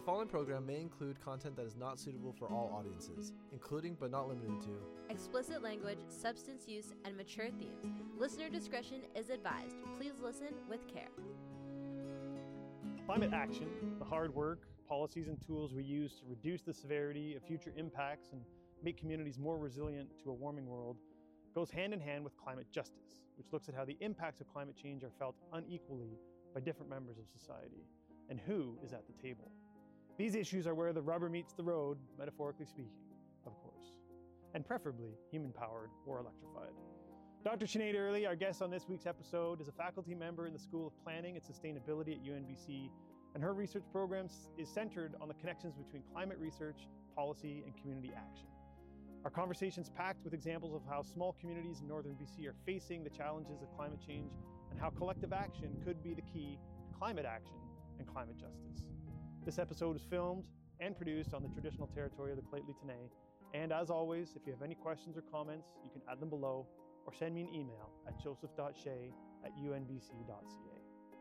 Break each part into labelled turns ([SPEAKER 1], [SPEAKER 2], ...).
[SPEAKER 1] following program may include content that is not suitable for all audiences, including but not limited to
[SPEAKER 2] explicit language, substance use, and mature themes. Listener discretion is advised. Please listen with care.
[SPEAKER 3] Climate action, the hard work, policies, and tools we use to reduce the severity of future impacts and make communities more resilient to a warming world, goes hand in hand with climate justice, which looks at how the impacts of climate change are felt unequally by different members of society, and who is at the table. These issues are where the rubber meets the road, metaphorically speaking, of course, and preferably human-powered or electrified. Dr. Sinead Early, our guest on this week's episode, is a faculty member in the School of Planning and Sustainability at UNBC, and her research program is centered on the connections between climate research, policy, and community action. Our conversation's packed with examples of how small communities in northern BC are facing the challenges of climate change and how collective action could be the key to climate action and climate justice. This episode was filmed and produced on the traditional territory of the Lheidli T'enneh. And as always, if you have any questions or comments, you can add them below or send me an email at joseph.shea@unbc.ca.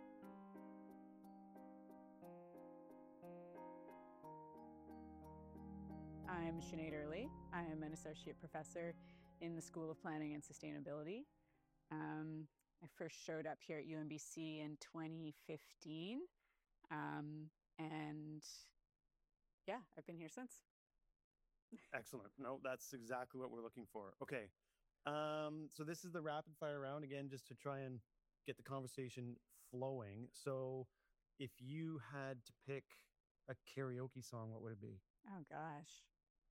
[SPEAKER 4] I'm Sinead Early. I am an associate professor in the School of Planning and Sustainability. I first showed up here at UNBC in 2015. And yeah, I've been here since.
[SPEAKER 3] Excellent. No, that's exactly what we're looking for. Okay. So this is the rapid fire round again, just to try and get the conversation flowing. So if you had to pick a karaoke song, what would it be?
[SPEAKER 4] Oh gosh.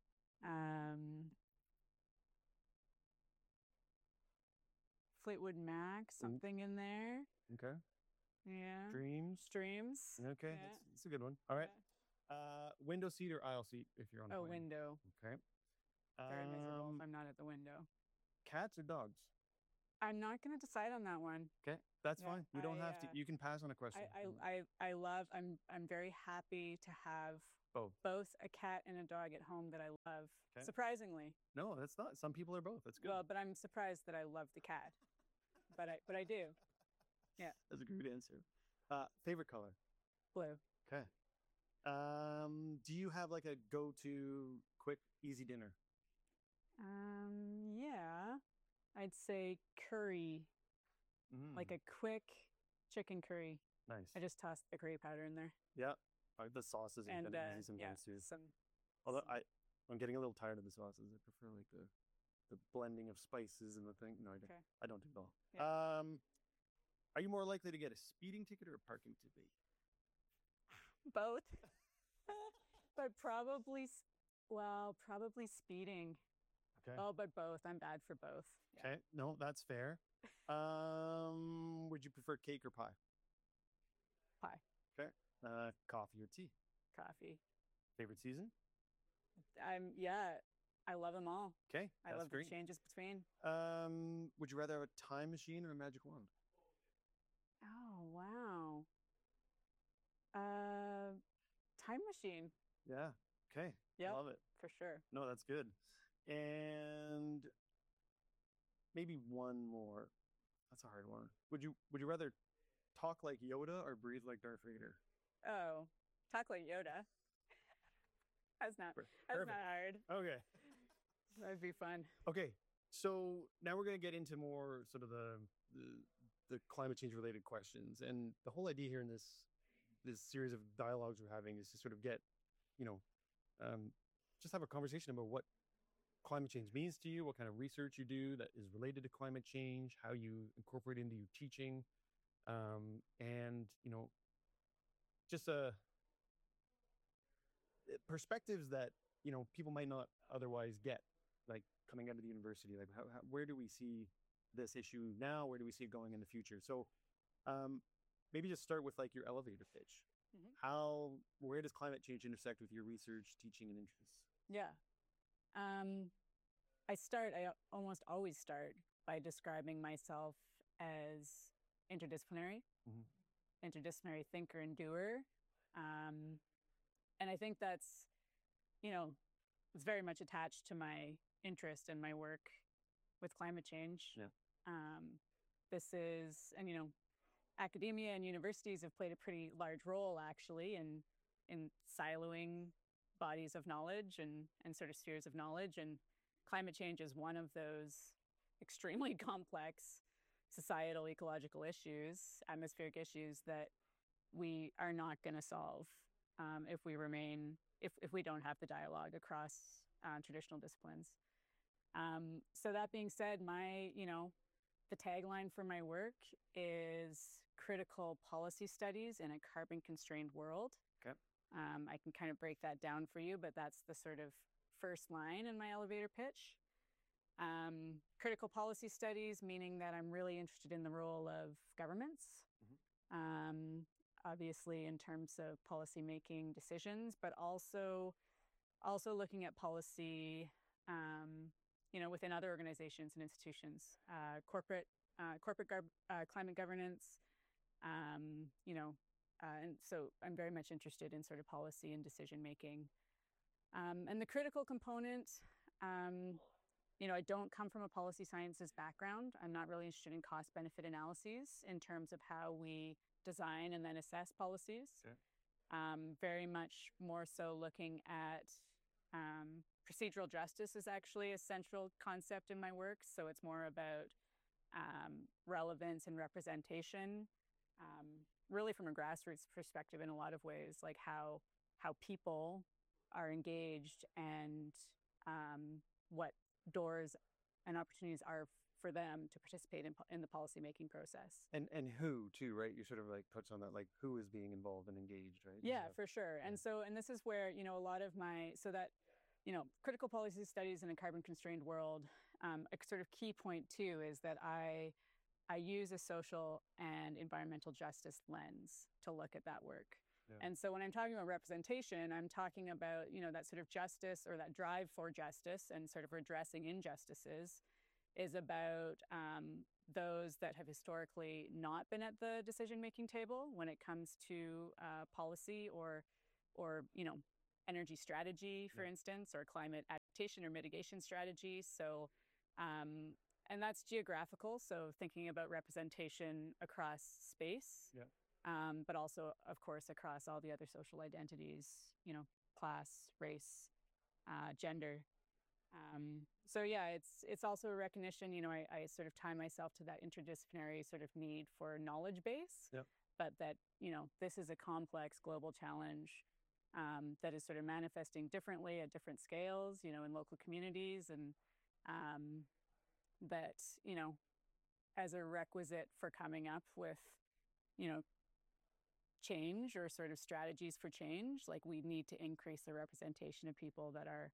[SPEAKER 4] Fleetwood Mac, something in there.
[SPEAKER 3] Okay.
[SPEAKER 4] Yeah.
[SPEAKER 3] Dreams. Okay.
[SPEAKER 4] Yeah.
[SPEAKER 3] That's a good one. All right. Window seat or aisle seat if you're on a plane?
[SPEAKER 4] Window.
[SPEAKER 3] Okay.
[SPEAKER 4] Very miserable if I'm not at the window.
[SPEAKER 3] Cats or dogs?
[SPEAKER 4] I'm not going to decide on that one.
[SPEAKER 3] Okay, that's
[SPEAKER 4] Yeah,
[SPEAKER 3] fine. You don't have to. You can pass on a question.
[SPEAKER 4] I'm very happy to have both a cat and a dog at home that I love.
[SPEAKER 3] Okay.
[SPEAKER 4] Surprisingly.
[SPEAKER 3] No, that's not. Some people are both. That's good.
[SPEAKER 4] Well, but I'm surprised that I love the cat. But I do. Yeah.
[SPEAKER 3] That's a great answer. Favorite color?
[SPEAKER 4] Blue.
[SPEAKER 3] Okay. Do you have like a go-to quick, easy dinner?
[SPEAKER 4] Yeah. I'd say curry. Like a quick chicken curry.
[SPEAKER 3] Nice.
[SPEAKER 4] I just tossed the curry powder in there.
[SPEAKER 3] Yeah. The sauces are kind of easy sometimes too. Although I'm getting a little tired of the sauces. I prefer like the blending of spices and the thing. No, I don't do it all.
[SPEAKER 4] Yeah.
[SPEAKER 3] Are you more likely to get a speeding ticket or a parking ticket?
[SPEAKER 4] Both. But probably speeding.
[SPEAKER 3] Okay.
[SPEAKER 4] Oh, but both. I'm bad for both.
[SPEAKER 3] Okay. No, that's fair. Would you prefer cake or pie?
[SPEAKER 4] Pie.
[SPEAKER 3] Okay. Coffee or tea?
[SPEAKER 4] Coffee.
[SPEAKER 3] Favorite season?
[SPEAKER 4] I love them all.
[SPEAKER 3] Okay.
[SPEAKER 4] I love the changes between.
[SPEAKER 3] Would you rather have a time machine or a magic wand?
[SPEAKER 4] Oh, wow. Time machine.
[SPEAKER 3] Yeah. Okay.
[SPEAKER 4] Yep,
[SPEAKER 3] Love it.
[SPEAKER 4] for sure.
[SPEAKER 3] No, that's good. And maybe one more. That's a hard one. Would you rather talk like Yoda or breathe like Darth Vader?
[SPEAKER 4] Oh, talk like Yoda. That's not hard.
[SPEAKER 3] Okay.
[SPEAKER 4] That'd be fun.
[SPEAKER 3] Okay. So now we're going to get into more sort of the climate change related questions. And the whole idea here in this series of dialogues we're having is to sort of get, just have a conversation about what climate change means to you, what kind of research you do that is related to climate change, how you incorporate into your teaching, and, just perspectives that, people might not otherwise get, like coming out of the university. Like where do we see this issue now? Where do we see it going in the future? So maybe just start with like your elevator pitch. Where does climate change intersect with your research, teaching, and interests?
[SPEAKER 4] Yeah. I almost always start by describing myself as interdisciplinary, interdisciplinary thinker and doer. And I think that's, it's very much attached to my interest and my work with climate change.
[SPEAKER 3] Yeah.
[SPEAKER 4] Academia and universities have played a pretty large role actually in in siloing bodies of knowledge and sort of spheres of knowledge. And climate change is one of those extremely complex societal ecological issues, atmospheric issues that we are not going to solve if we don't have the dialogue across traditional disciplines. So that being said, the tagline for my work is critical policy studies in a carbon-constrained world.
[SPEAKER 3] Okay.
[SPEAKER 4] I can kind of break that down for you, but that's the sort of first line in my elevator pitch. Critical policy studies, meaning that I'm really interested in the role of governments, obviously in terms of policy-making decisions, but also looking at policy within other organizations and institutions, corporate climate governance, and so I'm very much interested in sort of policy and decision making. And the critical component, I don't come from a policy sciences background. I'm not really interested in cost-benefit analyses in terms of how we design and then assess policies.
[SPEAKER 3] Okay.
[SPEAKER 4] Very much more so looking at procedural justice is actually a central concept in my work. So it's more about relevance and representation, really from a grassroots perspective in a lot of ways, like how people are engaged and what doors and opportunities are for them to participate in the policymaking process.
[SPEAKER 5] And who too, right? You sort of like touched on that, like who is being involved and engaged, right?
[SPEAKER 4] Yeah, for sure. And this is where, a lot of critical policy studies in a carbon constrained world, a sort of key point too is that I use a social and environmental justice lens to look at that work. Yeah. And so when I'm talking about representation, I'm talking about, that sort of justice or that drive for justice and sort of redressing injustices is about those that have historically not been at the decision-making table when it comes to policy or energy strategy, for instance, or climate adaptation or mitigation strategy. So, and that's geographical. So thinking about representation across space, but also, of course, across all the other social identities, class, race, gender. So yeah, it's also a recognition, I sort of tie myself to that interdisciplinary sort of need for knowledge base, but that, this is a complex global challenge that is sort of manifesting differently at different scales, in local communities, and that, as a requisite for coming up with, change or sort of strategies for change, like we need to increase the representation of people that are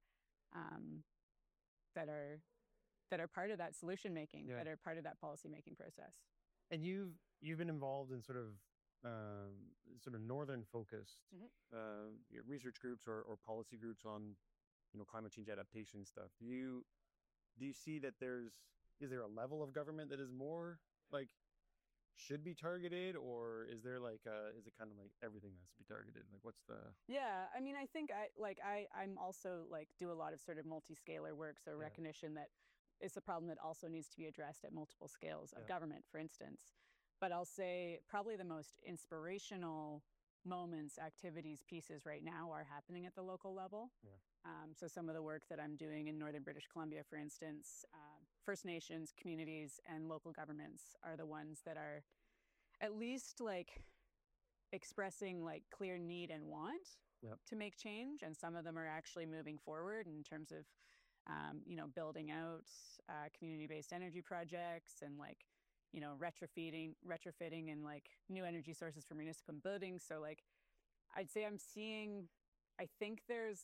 [SPEAKER 4] part of that solution making, that are part of that policy making process.
[SPEAKER 5] And you've been involved in sort of northern focused research groups or policy groups on climate change adaptation stuff. Do you see that is there a level of government that is more like should be targeted, or is there is it kind of like everything has to be targeted? Like what's the...
[SPEAKER 4] Yeah, I mean, I think I'm also do a lot of sort of multi-scalar work, so recognition that it's a problem that also needs to be addressed at multiple scales of government, for instance. But I'll say probably the most inspirational moments, activities, pieces right now are happening at the local level. So some of the work that I'm doing in Northern British Columbia, for instance, First Nations, communities, and local governments are the ones that are at least expressing clear need and want to make change. And some of them are actually moving forward in terms of, building out community-based energy projects and retrofitting and new energy sources for municipal buildings. So I'd say I think there's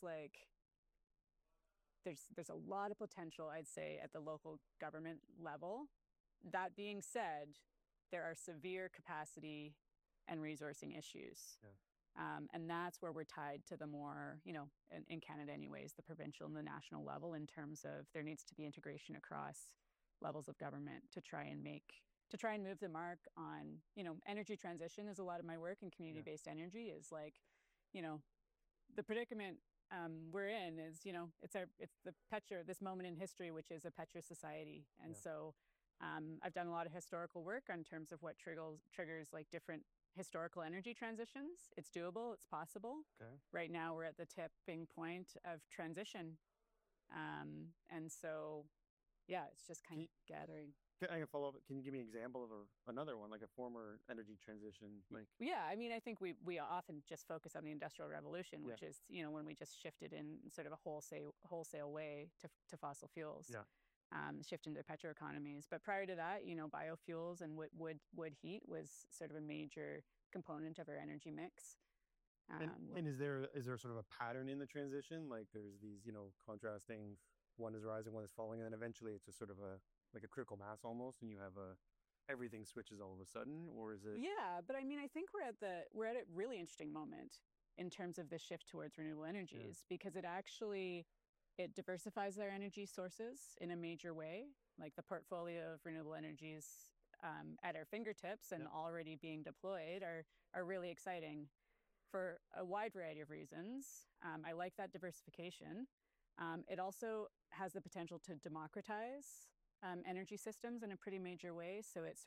[SPEAKER 4] a lot of potential, I'd say, at the local government level. That being said, there are severe capacity and resourcing issues. And that's where we're tied to the more, in Canada anyways, the provincial and the national level in terms of there needs to be integration across levels of government to try and move the mark on, energy transition is a lot of my work, and community-based energy is the predicament we're in is, it's the Petra, this moment in history, which is a Petra society. And so I've done a lot of historical work in terms of what triggers different historical energy transitions. It's doable, it's possible.
[SPEAKER 5] Okay.
[SPEAKER 4] Right now, we're at the tipping point of transition. And so, yeah, it's just kind of gathering.
[SPEAKER 5] I can follow up. Can you give me an example of another one, like a former energy transition? Like,
[SPEAKER 4] Yeah, I mean, I think we often just focus on the Industrial Revolution,
[SPEAKER 5] Yeah.
[SPEAKER 4] which is, when we just shifted in sort of a wholesale way to fossil fuels.
[SPEAKER 5] Yeah.
[SPEAKER 4] Shift into petroeconomies. But prior to that, biofuels and wood heat was sort of a major component of our energy mix.
[SPEAKER 5] and is there sort of a pattern in the transition? Like there's these, contrasting, one is rising, one is falling, and then eventually it's just sort of like a critical mass almost, and you have everything switches all of a sudden, or is it?
[SPEAKER 4] Yeah, but I mean, I think we're at a really interesting moment in terms of the shift towards renewable energies because it diversifies our energy sources in a major way, like the portfolio of renewable energies at our fingertips and already being deployed are really exciting for a wide variety of reasons. I like that diversification. It also has the potential to democratize energy systems in a pretty major way. So it's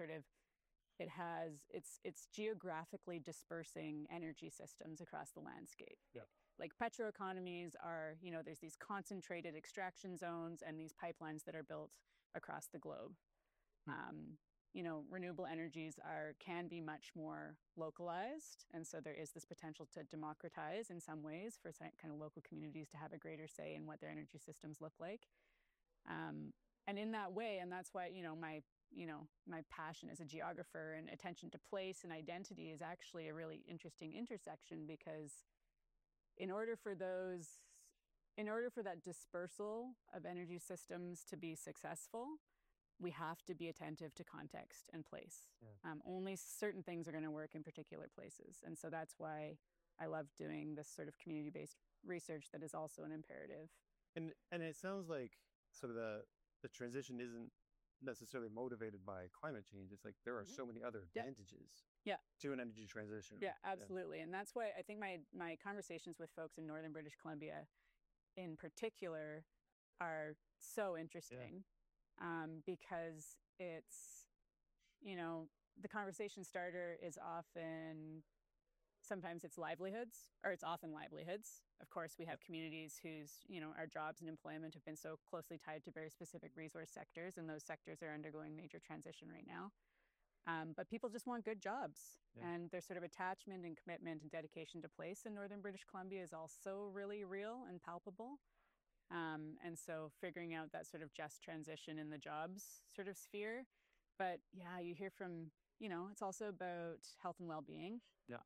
[SPEAKER 4] geographically dispersing energy systems across the landscape.
[SPEAKER 5] Yeah.
[SPEAKER 4] Like petroeconomies are, there's these concentrated extraction zones and these pipelines that are built across the globe. Renewable energies can be much more localized. And so there is this potential to democratize in some ways for kind of local communities to have a greater say in what their energy systems look like. And in that way, and that's why, my passion as a geographer and attention to place and identity is actually a really interesting intersection because in order for that dispersal of energy systems to be successful, we have to be attentive to context and place.
[SPEAKER 5] Yeah.
[SPEAKER 4] Only certain things are going to work in particular places. And so that's why I love doing this sort of community-based research that is also an imperative.
[SPEAKER 5] And it sounds like sort of the transition isn't necessarily motivated by climate change. It's like there are so many other advantages to an energy transition.
[SPEAKER 4] Yeah, absolutely. And that's why I think my conversations with folks in northern British Columbia in particular are so interesting because it's, the conversation starter is sometimes it's livelihoods, or it's often livelihoods. Of course, we have communities whose, our jobs and employment have been so closely tied to very specific resource sectors, and those sectors are undergoing major transition right now. But people just want good jobs, and their sort of attachment and commitment and dedication to place in northern British Columbia is also really real and palpable. And so figuring out that sort of just transition in the jobs sort of sphere. But yeah, you hear from, it's also about health and well-being.
[SPEAKER 5] Yeah.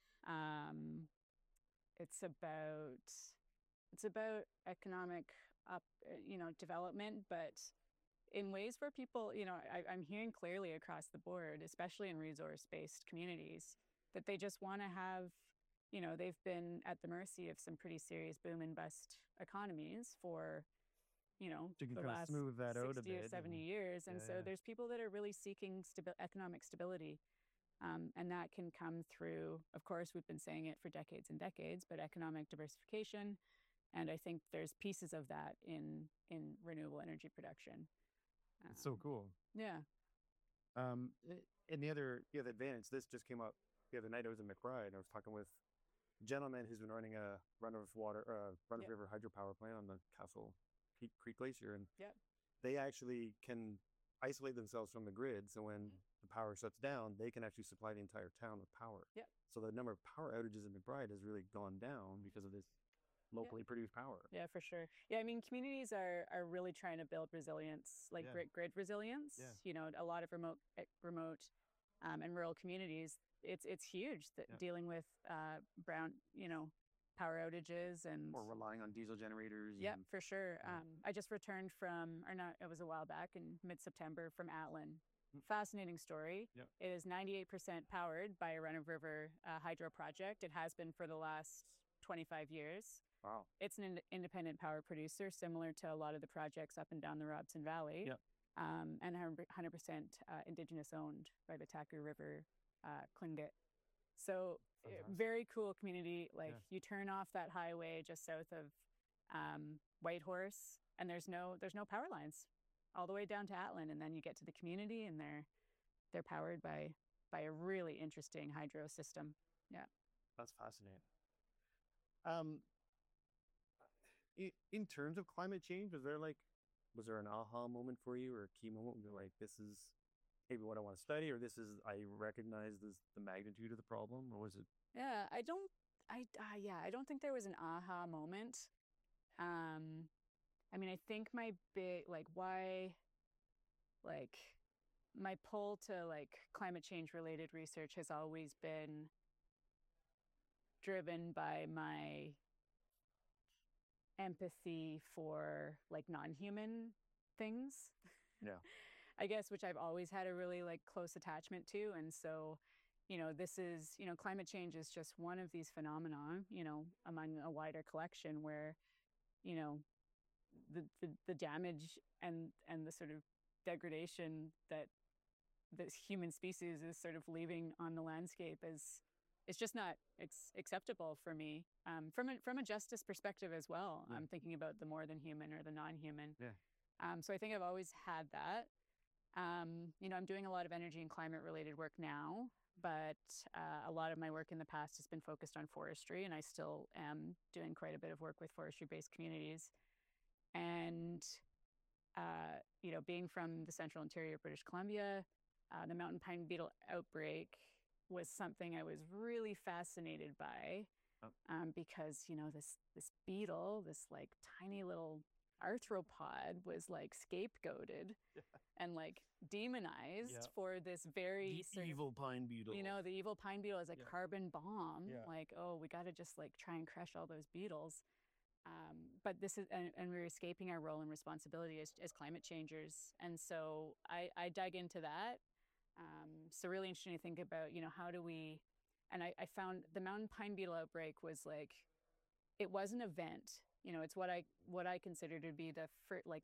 [SPEAKER 4] It's about economic development, but in ways where people, I'm hearing clearly across the board, especially in resource-based communities, that they just want to have, they've been at the mercy of some pretty serious boom and bust economies for, the last
[SPEAKER 5] smooth that
[SPEAKER 4] 60
[SPEAKER 5] out a bit
[SPEAKER 4] or 70 years. And so there's people that are really seeking economic stability. And that can come through, of course, we've been saying it for decades and decades, but economic diversification. And I think there's pieces of that in renewable energy production.
[SPEAKER 5] It's so cool.
[SPEAKER 4] Yeah.
[SPEAKER 5] And the other advantage, this just came up the other night. I was in McBride. I was talking with a gentleman who's been running a run-of-river hydropower plant on the Castle Creek Glacier. And they actually can isolate themselves from the grid. So when the power shuts down, they can actually supply the entire town with power.
[SPEAKER 4] Yeah.
[SPEAKER 5] So the number of power outages in McBride has really gone down because of this locally produced power.
[SPEAKER 4] Yeah, for sure. Yeah, I mean, communities are really trying to build resilience, like grid resilience.
[SPEAKER 5] Yeah.
[SPEAKER 4] A lot of remote and rural communities. It's huge that dealing with brown, power outages and
[SPEAKER 5] or relying on diesel generators.
[SPEAKER 4] Yeah, for sure. I just returned it was a while back in mid-September from Atlin. Fascinating story.
[SPEAKER 5] Yep.
[SPEAKER 4] It is 98% powered by a run-of-river hydro project. It has been for the last 25 years.
[SPEAKER 5] Wow.
[SPEAKER 4] It's an independent power producer, similar to a lot of the projects up and down the Robson Valley.
[SPEAKER 5] Yep.
[SPEAKER 4] And 100% Indigenous owned by the Taku River Tlingit. So very cool community. Like you turn off that highway just south of Whitehorse, and there's no power lines all the way down to Atlin, and then you get to the community, and they're powered by by a really interesting hydro system.
[SPEAKER 5] That's fascinating. In terms of climate change, was there an aha moment for you or a key moment where you're like, this is maybe what I want to study, or this is, I recognize the magnitude of the problem, or was it?
[SPEAKER 4] Yeah, I don't think there was an aha moment. I mean, I think my big, my pull to climate change related research has always been driven by my empathy for non-human things.
[SPEAKER 5] Yeah.
[SPEAKER 4] I guess, which I've always had a really close attachment to. And so, this is, climate change is just one of these phenomena, among a wider collection where, the damage and the sort of degradation that this human species is sort of leaving on the landscape it's just not acceptable for me. From a justice perspective as well.
[SPEAKER 5] Yeah.
[SPEAKER 4] I'm thinking about the more than human or the non-human.
[SPEAKER 5] Yeah.
[SPEAKER 4] So I think I've always had that. I'm doing a lot of energy and climate related work now, but a lot of my work in the past has been focused on forestry, and I still am doing quite a bit of work with forestry-based communities. And, being from the central interior of British Columbia, the mountain pine beetle outbreak was something I was really fascinated by, because, this beetle, this tiny little arthropod was scapegoated and demonized for this very
[SPEAKER 6] The evil pine beetle.
[SPEAKER 4] the evil pine beetle as a
[SPEAKER 6] Yeah.
[SPEAKER 4] carbon bomb.
[SPEAKER 6] Yeah.
[SPEAKER 4] Oh, we got to just try and crush all those beetles. But this is, and we're escaping our role and responsibility as climate changers. And so I dug into that. So really interesting to think about, how do we, and I found the mountain pine beetle outbreak was it was an event. It's what I consider to be the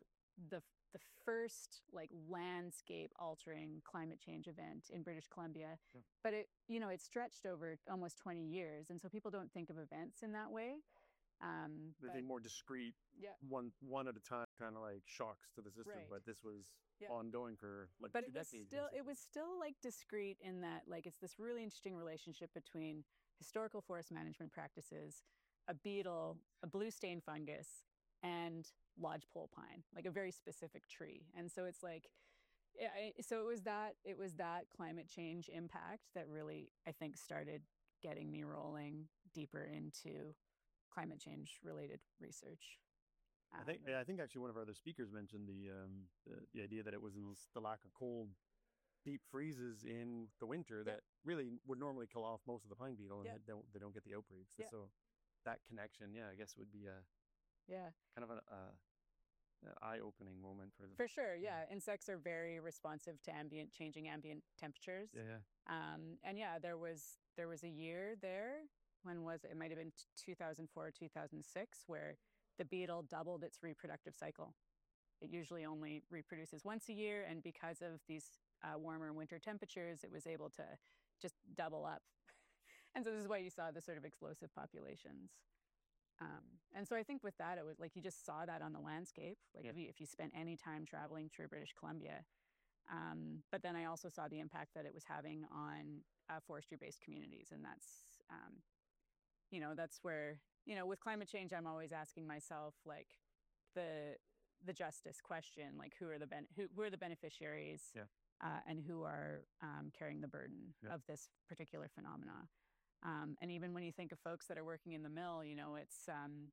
[SPEAKER 4] first landscape altering climate change event in British Columbia.
[SPEAKER 5] Yeah.
[SPEAKER 4] But it stretched over almost 20 years, and so people don't think of events in that way.
[SPEAKER 5] They think more discrete,
[SPEAKER 4] Yeah.
[SPEAKER 5] one at a time, kind of like shocks to the system.
[SPEAKER 4] Right.
[SPEAKER 5] But this was
[SPEAKER 4] Yeah.
[SPEAKER 5] ongoing for
[SPEAKER 4] But
[SPEAKER 5] 2
[SPEAKER 4] it was
[SPEAKER 5] decades.
[SPEAKER 4] still
[SPEAKER 5] basically.
[SPEAKER 4] discrete in that it's this really interesting relationship between historical forest management practices, a beetle, a blue stain fungus, and lodgepole pine, a very specific tree. And so it's so it was that climate change impact that really, I think, started getting me rolling deeper into climate change related research.
[SPEAKER 5] I think actually one of our other speakers mentioned the idea that it was the lack of cold, deep freezes in the winter that really would normally kill off most of the pine beetle, and they don't get the outbreaks.
[SPEAKER 4] Yeah.
[SPEAKER 5] So that connection, I guess would be a kind of an eye-opening moment for them.
[SPEAKER 4] For sure, yeah. Insects are very responsive to changing ambient temperatures.
[SPEAKER 5] Yeah.
[SPEAKER 4] And there was a year there. When was it? It might have been 2004 or 2006, where the beetle doubled its reproductive cycle. It usually only reproduces once a year, and because of these warmer winter temperatures, it was able to just double up. And so this is why you saw the sort of explosive populations. And so I think with that, it was you just saw that on the landscape, if you spent any time traveling through British Columbia. But then I also saw the impact that it was having on forestry-based communities. And that's, that's where, with climate change, I'm always asking myself, the justice question, who are the beneficiaries, and who are carrying the burden of this particular phenomena. And even when you think of folks that are working in the mill, it's,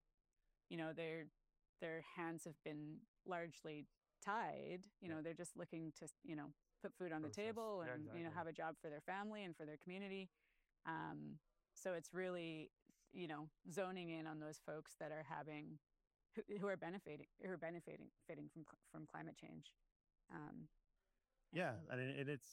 [SPEAKER 4] their hands have been largely tied. They're just looking to, put food on the table and,
[SPEAKER 5] exactly.
[SPEAKER 4] have a job for their family and for their community. So it's really, zoning in on those folks that are who are benefiting from climate change.
[SPEAKER 5] And it's.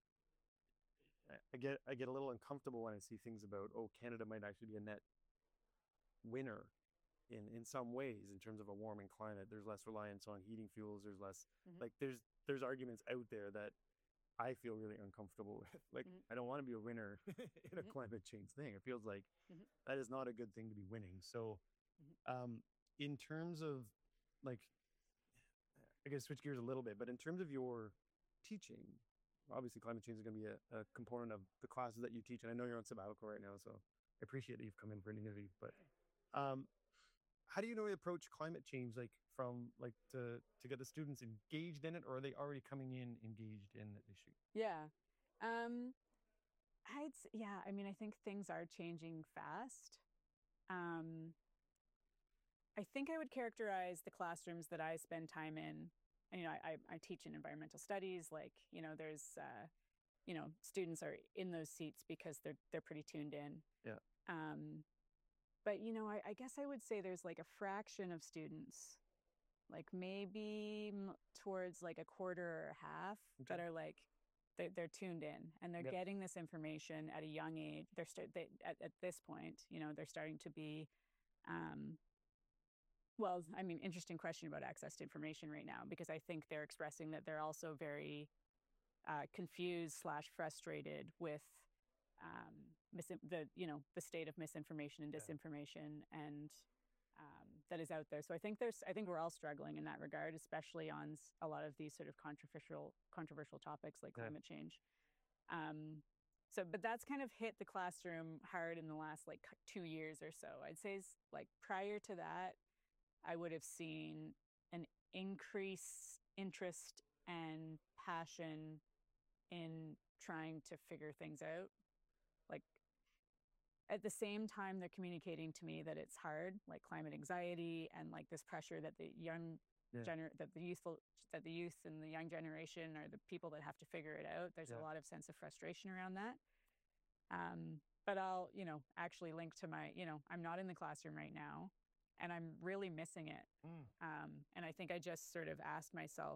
[SPEAKER 5] I get a little uncomfortable when I see things about, Canada might actually be a net winner in some ways in terms of a warming climate. There's less reliance on heating fuels. There's less there's arguments out there that I feel really uncomfortable with. I don't want to be a winner in a climate change thing. It feels like that is not a good thing to be winning. So in terms of I guess switch gears a little bit, but in terms of your teaching, obviously climate change is going to be a component of the classes that you teach. And I know you're on sabbatical right now, so I appreciate that you've come in for an interview. But how do you normally approach climate change, like from like to get the students engaged in it, or are they already coming in engaged in the issue?
[SPEAKER 4] Yeah. Yeah, I mean, I think things are changing fast. I think I would characterize the classrooms that I spend time in, and, I teach in environmental studies, like, there's, students are in those seats because they're pretty tuned in.
[SPEAKER 5] Yeah.
[SPEAKER 4] But, I guess I would say there's like a fraction of students, like maybe towards like a quarter or half, that are like, they're tuned in and they're getting this information at a young age. At this point, they're starting to be, interesting question about access to information right now, because I think they're expressing that they're also very confused / frustrated with the state of misinformation and disinformation and that is out there. So I think we're all struggling in that regard, especially on a lot of these sort of controversial topics like climate change. But that's kind of hit the classroom hard in the last like 2 years or so. I'd say like prior to that, I would have seen an increased interest and passion in trying to figure things out. Like at the same time, they're communicating to me that it's hard, like climate anxiety and like this pressure that the the youth and the young generation are the people that have to figure it out. There's a lot of sense of frustration around that. But I'll, actually link to my, I'm not in the classroom right now and I'm really missing it. And I think I just sort of asked myself,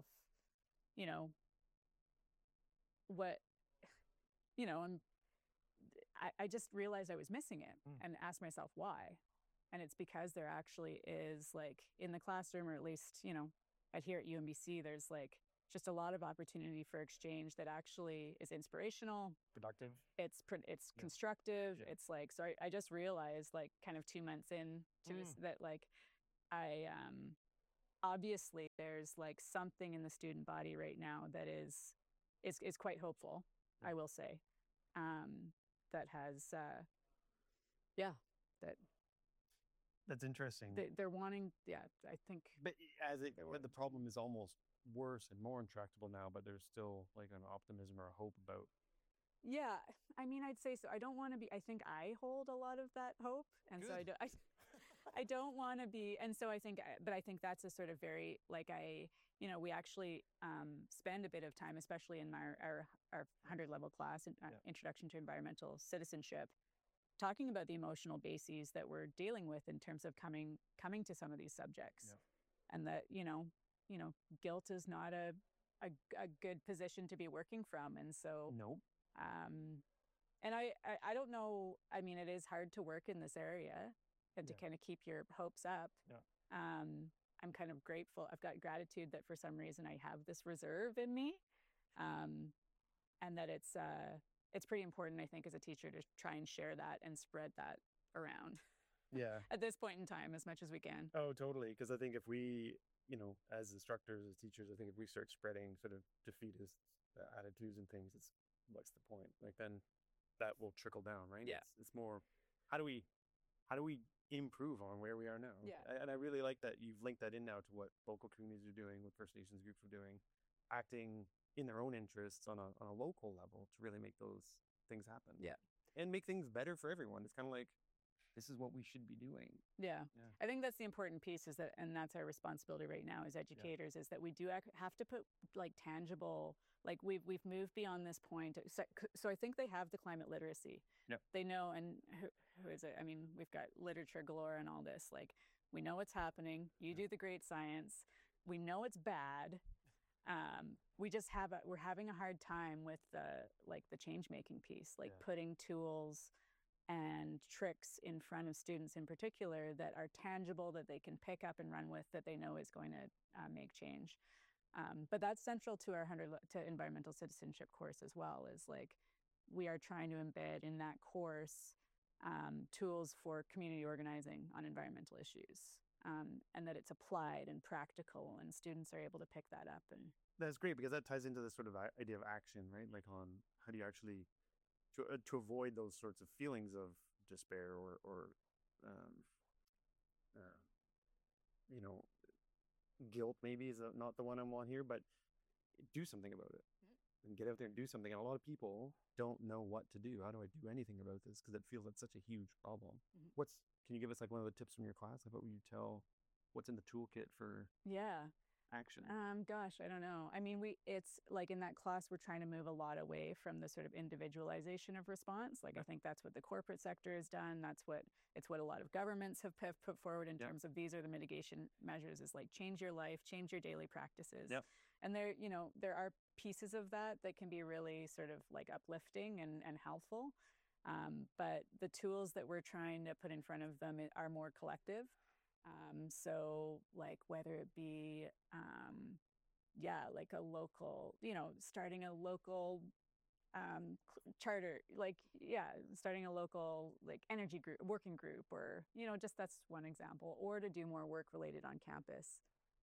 [SPEAKER 4] I just realized I was missing it and asked myself why. And it's because there actually is like in the classroom, or at least, at here at UNBC, there's like just a lot of opportunity for exchange that actually is inspirational,
[SPEAKER 5] Productive.
[SPEAKER 4] It's constructive. It's like, so I just realized like kind of 2 months in to that, like I, obviously there's like something in the student body right now that is quite hopeful, I will say, that has,
[SPEAKER 5] That's interesting.
[SPEAKER 4] they're wanting, I think.
[SPEAKER 5] But the problem is almost worse and more intractable now, but there's still like an optimism or a hope about.
[SPEAKER 4] Yeah, I mean, I'd say so. I don't want to be, I think I hold a lot of that hope. And so I don't want to be, and so I think that's a sort of very, like we actually spend a bit of time, especially in our 100 level class, Introduction to Environmental Citizenship, talking about the emotional bases that we're dealing with in terms of coming to some of these subjects. And that, guilt is not a good position to be working from. And so,
[SPEAKER 5] Nope.
[SPEAKER 4] And I don't know, I mean, it is hard to work in this area and to kind of keep your hopes up. I'm kind of grateful. I've got gratitude that for some reason I have this reserve in me. And that it's pretty important, I think, as a teacher to try and share that and spread that around. At this point in time, as much as we can.
[SPEAKER 5] Oh, totally. Because I think if we, as instructors, as teachers, I think if we start spreading sort of defeatist attitudes and things, what's the point? Like then that will trickle down, right? It's more, how do we improve on where we are now? And I really like that you've linked that in now to what local communities are doing, what First Nations groups are doing, acting in their own interests on a local level to really make those things happen. And make things better for everyone. It's kind of like, this is what we should be doing.
[SPEAKER 4] I think that's the important piece, is that, and that's our responsibility right now as educators, is that we do have to put like tangible, like we've moved beyond this point. So I think they have the climate literacy. They know, and who is it? I mean, we've got literature galore and all this. Like, we know what's happening. You do the great science. We know it's bad. We just we're having a hard time with the change-making piece, like putting tools and tricks in front of students in particular that are tangible, that they can pick up and run with, that they know is going to make change. But that's central to our to environmental citizenship course as well, is like we are trying to embed in that course tools for community organizing on environmental issues. and that it's applied and practical, and students are able to pick that up. And
[SPEAKER 5] That's great because that ties into this sort of idea of action, right? Like on how do you actually to avoid those sorts of feelings of despair or um, you know, guilt maybe is not the one I want here, but do something about it and get out there and do something. And a lot of people don't know what to do. How do I do anything about this? Because it feels like such a huge problem. Can you give us like one of the tips from your class? Like what would you tell, what's in the toolkit for
[SPEAKER 4] yeah.
[SPEAKER 5] action?
[SPEAKER 4] Gosh, I don't know. I mean, it's like in that class, we're trying to move a lot away from the sort of individualization of response. Like, I think that's what the corporate sector has done. It's what a lot of governments have put forward in terms of these are the mitigation measures, is like change your life, change your daily practices. And there are pieces of that can be really sort of like uplifting and helpful. But the tools that we're trying to put in front of them are more collective. So like whether it be, like a local, starting a local charter, starting a local like energy group, working group, or, just that's one example, or to do more work related on campus.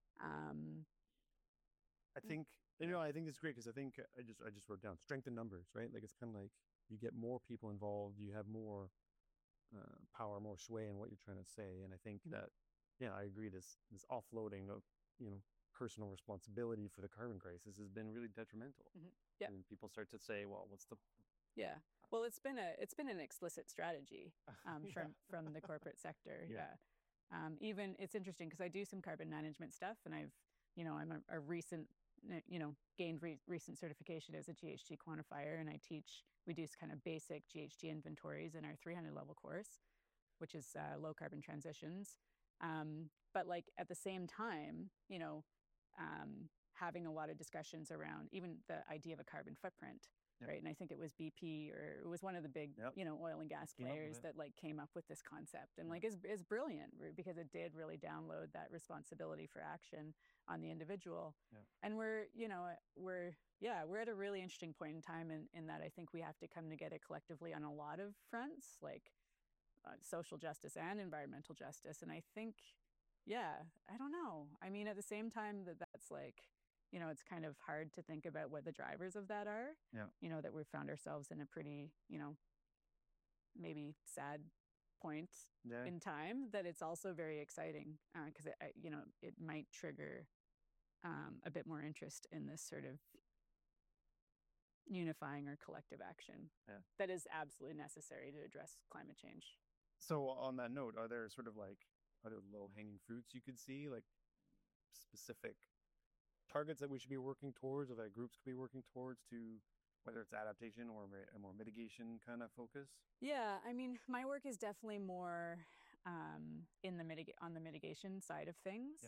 [SPEAKER 5] I think, I think it's great because I think I just wrote down strength in numbers, right? Like it's kind of like you get more people involved, you have more power, more sway in what you're trying to say. And I think that, I agree. This offloading of, personal responsibility for the carbon crisis has been really detrimental.
[SPEAKER 4] Yeah.
[SPEAKER 5] And people start to say, well, what's the...
[SPEAKER 4] Yeah. Well, it's been an explicit strategy from the corporate sector. Even it's interesting because I do some carbon management stuff, and I'm a recent, gained recent certification as a GHG quantifier, and we do kind of basic GHG inventories in our 300 level course, which is low carbon transitions. But like at the same time, having a lot of discussions around even the idea of a carbon footprint, right? And I think it was BP, or it was one of the big, oil and gas players that like came up with this concept, and like is brilliant because it did really download that responsibility for action on the individual. And we're at a really interesting point in time in that I think we have to come together collectively on a lot of fronts, like social justice and environmental justice. And I think, I don't know. I mean, at the same time that's like, it's kind of hard to think about what the drivers of that are. That we've found ourselves in a pretty, maybe sad point in time, that it's also very exciting because it might trigger a bit more interest in this sort of unifying or collective action that is absolutely necessary to address climate change.
[SPEAKER 5] So on that note, are there low-hanging fruits you could see, like specific targets that we should be working towards, or that groups could be working towards, to whether it's adaptation or a more mitigation kind of focus?
[SPEAKER 4] Yeah, I mean, my work is definitely more on the mitigation side of things.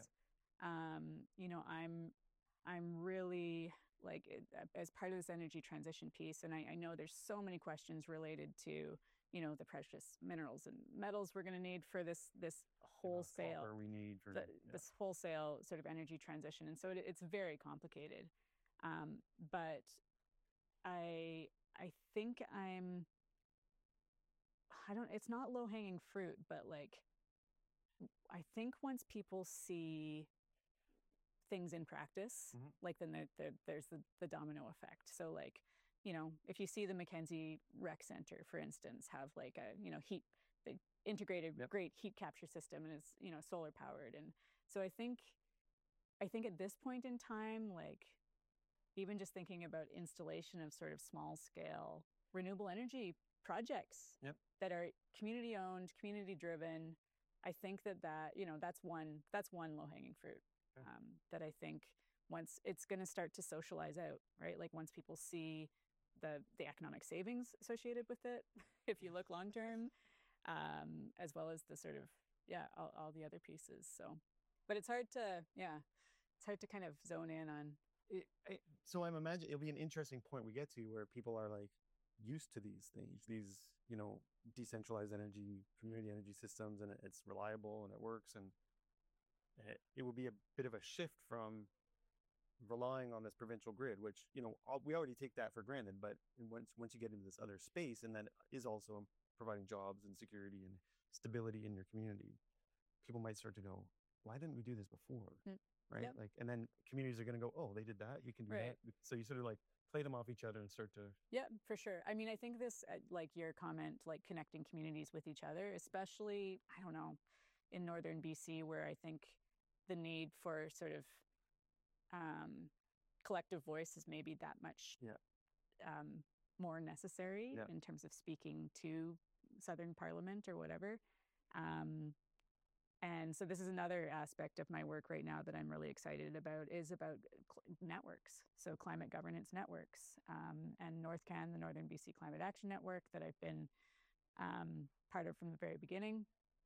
[SPEAKER 4] I'm really like as part of this energy transition piece, and I know there's so many questions related to the precious minerals and metals we're going to need for this wholesale
[SPEAKER 5] we need for
[SPEAKER 4] this wholesale sort of energy transition, and so it's very complicated. But I think it's not low hanging fruit, but like I think once people see things in practice, like then there's the domino effect. So like, if you see the Mackenzie Rec Center, for instance, have like a the integrated great heat capture system, and it's solar powered, and so I think at this point in time, like even just thinking about installation of sort of small scale renewable energy projects that are community owned, community driven, I think that's one low hanging fruit that I think once it's going to start to socialize out, right? Like once people see the economic savings associated with it, if you look long term, as well as the sort of all the other pieces. So, but it's hard to kind of zone in on.
[SPEAKER 5] So I'm imagining it'll be an interesting point we get to where people are like used to these things, these decentralized energy, community energy systems, and it's reliable and it works, and it will be a bit of a shift from relying on this provincial grid, which we already take that for granted, but once you get into this other space, and that is also providing jobs and security and stability in your community, people might start to go, why didn't we do this before?
[SPEAKER 4] Mm.
[SPEAKER 5] Right?
[SPEAKER 4] Yep.
[SPEAKER 5] Like, and then communities are going to go, oh, they did that. You can do
[SPEAKER 4] Right.
[SPEAKER 5] that. So you sort of like play them off each other and start to.
[SPEAKER 4] Yeah, for sure. I mean, I think this, like your comment, like connecting communities with each other, especially, I don't know, in northern BC, where I think the need for sort of collective voice is maybe that much more necessary in terms of speaking to Southern Parliament or whatever. And so this is another aspect of my work right now that I'm really excited about, is about networks. So climate governance networks, and NorthCan, the Northern BC Climate Action Network, that I've been part of from the very beginning,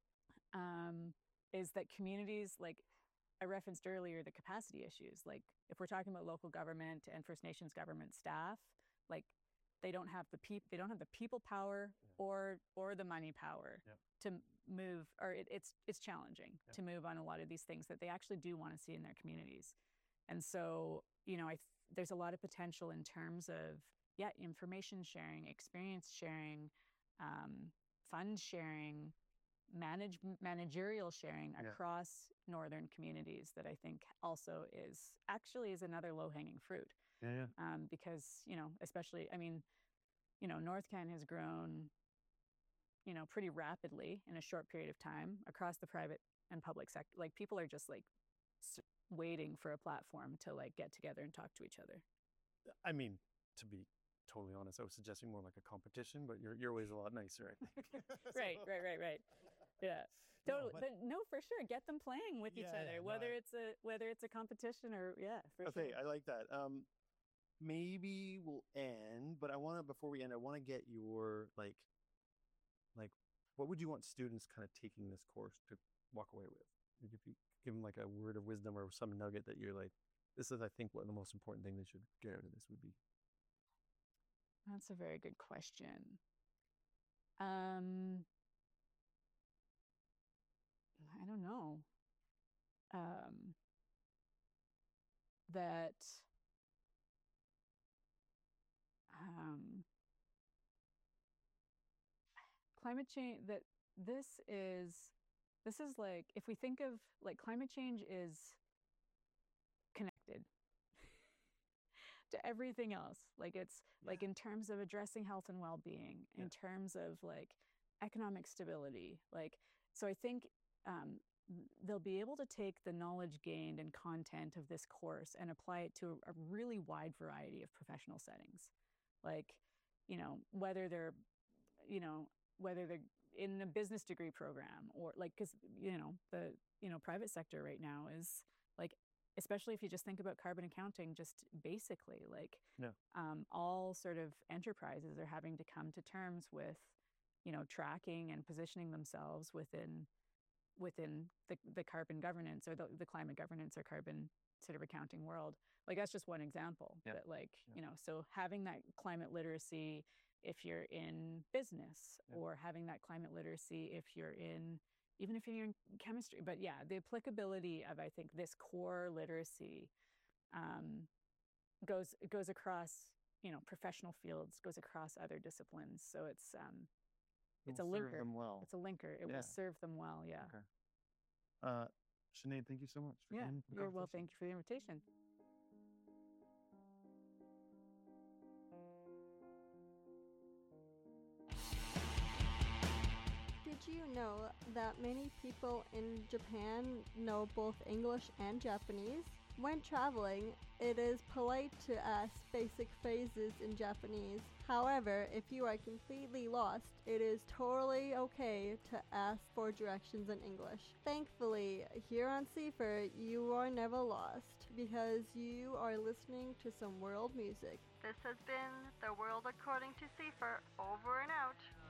[SPEAKER 4] is that communities, like I referenced earlier, the capacity issues. Like if we're talking about local government and First Nations government staff, like they don't have the people power or the money power to move, or it's challenging to move on a lot of these things that they actually do want to see in their communities. And so, you know, there's a lot of potential in terms of information sharing, experience sharing, fund sharing, managerial sharing across northern communities, that I think also is another low-hanging fruit. Because, you know, especially, I mean, you know, NorthCan has grown, you know, pretty rapidly in a short period of time across the private and public sector. Like people are just like waiting for a platform to like get together and talk to each other.
[SPEAKER 5] I mean, to be totally honest, I was suggesting more like a competition, but your way is a lot nicer, I think.
[SPEAKER 4] Right. Yeah, totally.
[SPEAKER 6] No,
[SPEAKER 4] but no, for sure, get them playing with each other, whether it's a competition or for
[SPEAKER 5] okay,
[SPEAKER 4] sure.
[SPEAKER 5] I like that. Maybe we'll end, but before we end, I want to get your like what would you want students kind of taking this course to walk away with? Like if you give them like a word of wisdom or some nugget that you're like, this is, I think, what the most important thing they should get out of this would be.
[SPEAKER 4] That's a very good question. I don't know. That climate change, that this is like, if we think of like climate change is connected to everything else. Like it's like in terms of addressing health and well-being, in terms of like economic stability. Like, so I think they'll be able to take the knowledge gained and content of this course and apply it to a really wide variety of professional settings. Like, you know, whether they're in a business degree program, or like, because, you know, the, you know, private sector right now is like, especially if you just think about carbon accounting, just basically like all sort of enterprises are having to come to terms with, you know, tracking and positioning themselves within the carbon governance or the climate governance or carbon sort of accounting world. Like that's just one example. That like, you know, so having that climate literacy if you're in business, or having that climate literacy if you're in, even if you're in chemistry. But yeah, the applicability of, I think, this core literacy goes across, you know, professional fields, goes across other disciplines. So it's a linker.
[SPEAKER 5] Serve them well.
[SPEAKER 4] It's a linker. It will serve them well. Yeah.
[SPEAKER 5] Okay. Sinead, thank you so much for coming.
[SPEAKER 4] You're well. Thank you for the invitation.
[SPEAKER 7] Did you know that many people in Japan know both English and Japanese? When traveling, it is polite to ask basic phrases in Japanese. However, if you are completely lost, it is totally okay to ask for directions in English. Thankfully, here on CFER, you are never lost because you are listening to some world music. This has been The World According to CFER, over and out.